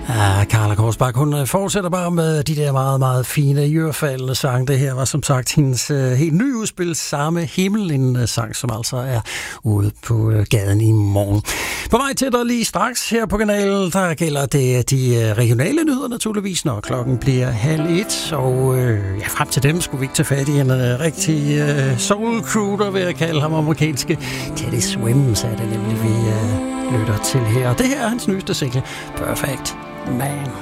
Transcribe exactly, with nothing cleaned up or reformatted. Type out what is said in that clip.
Ja, Carla Korsbak, hun fortsætter bare med de der meget, meget fine, ørefaldende sang. Det her var som sagt hendes uh, helt nye udspil, Samme Himmel, en uh, sang, som altså er ude på uh, gaden i morgen. På vej til dig lige straks her på kanalen, der gælder det de uh, regionale nyheder naturligvis, når klokken bliver halv et. Og uh, ja, frem til dem skulle vi ikke tage fat i en uh, rigtig uh, soul-crooter, vil jeg kalde ham, amerikanske Teddy Swims, er det nemlig, vi uh, lytter til her. Og det her er hans nyeste single, Perfect Man.